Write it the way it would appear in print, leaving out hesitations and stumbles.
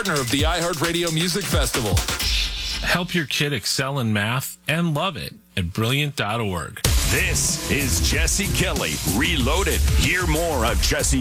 Partner of the iHeartRadio Music Festival. Help your kid excel in math and love it at Brilliant.org. This is Jesse Kelly Reloaded. Hear more of Jesse